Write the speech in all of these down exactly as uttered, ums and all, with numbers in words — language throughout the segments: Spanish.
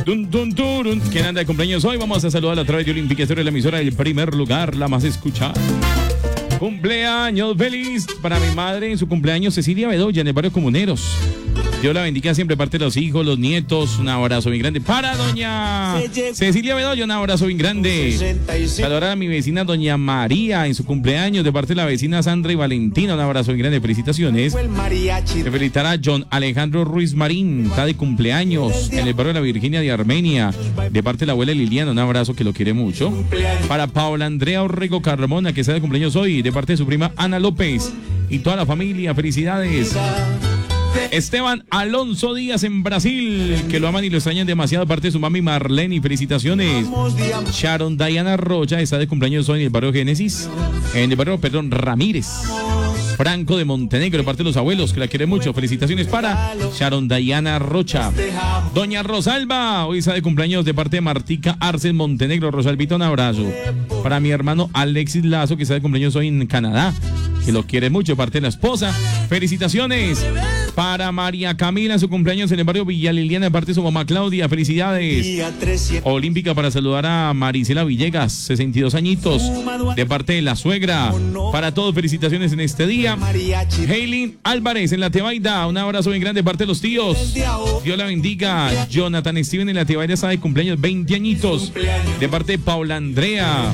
Dun, dun, turun. ¿Quién anda de cumpleaños hoy? Vamos a saludar a través de Olímpica Estéreo, la emisora del primer lugar, la más escuchada. Cumpleaños feliz para mi madre en su cumpleaños, Cecilia Bedoya, en el barrio Comuneros. Dios la bendiga siempre, parte de los hijos, los nietos. Un abrazo bien grande para doña Cecilia Bedoya, un abrazo bien grande. Saludar a mi vecina doña María en su cumpleaños, de parte de la vecina Sandra y Valentina, un abrazo bien grande, felicitaciones. De felicitar a John Alejandro Ruiz Marín, está de cumpleaños en el barrio de la Virginia de Armenia, de parte de la abuela Liliana, un abrazo que lo quiere mucho. Para Paola Andrea Orrego Carmona, que está de cumpleaños hoy, de parte de su prima Ana López y toda la familia, felicidades. Esteban Alonso Díaz en Brasil, que lo aman y lo extrañan demasiado, parte de su mami Marlene, felicitaciones. Sharon Diana Rocha está de cumpleaños hoy en el barrio Génesis, en el barrio, perdón, Ramírez. Franco de Montenegro, parte de los abuelos, que la quiere mucho, felicitaciones para Sharon Diana Rocha. Doña Rosalba, hoy está de cumpleaños de parte de Martica Arce en Montenegro. Rosalvita, un abrazo. Para mi hermano Alexis Lazo, que está de cumpleaños hoy en Canadá, que lo quiere mucho, parte de la esposa, felicitaciones. Para María Camila en su cumpleaños en el barrio Villa Liliana, de parte de su mamá Claudia, felicidades. Olímpica para saludar a Marisela Villegas, sesenta y dos añitos, de parte de la suegra. Para todos, felicitaciones en este día. Haylin Álvarez en la Tebaida, un abrazo bien grande de parte de los tíos. Dios la bendiga. Jonathan Steven en la Tebaida está de cumpleaños, veinte añitos, de parte de Paula Andrea.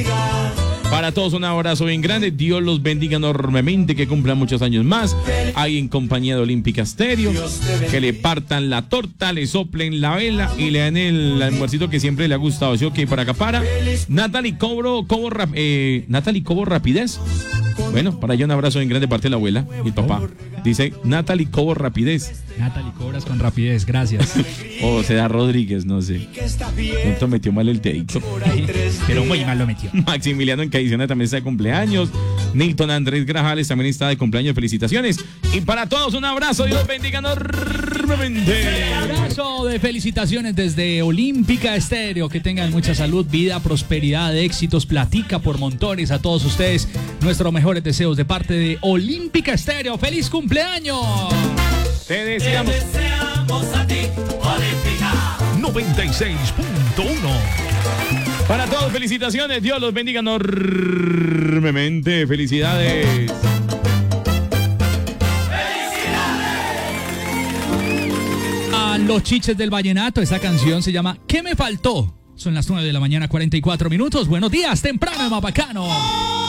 Para todos un abrazo bien grande, Dios los bendiga enormemente, que cumplan muchos años más, ahí en compañía de Olímpica Estéreo, que le partan la torta, le soplen la vela y le den el almuercito que siempre le ha gustado. ¿Sí? Ok, para acá para Natalie Cobo, Cobo, eh, Natalie Cobo Rapidez. Bueno, para allá un abrazo bien grande de parte de la abuela y el papá. Dice Natalie Cobo Rapidez. Natalie Cobras con rapidez, gracias. O sea, Rodríguez, no sé. Pronto metió mal el dedito. Pero muy mal lo metió. Maximiliano en Caicena también está de cumpleaños. Nilton Andrés Grajales también está de cumpleaños, felicitaciones. Y para todos un abrazo, Dios bendiga enormemente. Un abrazo de felicitaciones desde Olímpica Estéreo. Que tengan mucha salud, vida, prosperidad, éxitos, platica por montones. A todos ustedes, nuestros mejores deseos de parte de Olímpica Estéreo. ¡Feliz cumpleaños! Te deseamos. Te deseamos a ti, Olímpica noventa y seis punto uno. Para todos, felicitaciones. Dios los bendiga enormemente. Felicidades. A los chiches del vallenato, esta canción se llama ¿Qué me faltó? Son las nueve de la mañana, cuarenta y cuatro minutos. Buenos días, temprano, más bacano.